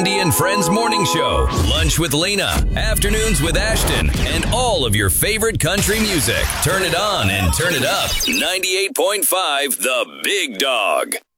Andy and Friends Morning Show, Lunch with Lena, Afternoons with Ashton, and all of your favorite country music. Turn it on and turn it up. 98.5 The Big Dog.